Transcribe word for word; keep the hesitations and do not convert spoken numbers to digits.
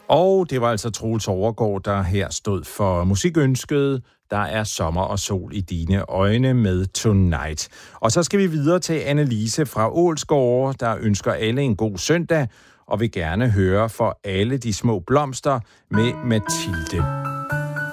Og det var altså Troels Overgaard, der her stod for musikønsket. Der er sommer og sol i dine øjne med Tonight. Og så skal vi videre til Annelise fra Ålsgårde, der ønsker alle en god søndag og vil gerne høre for alle de små blomster med Mathilde.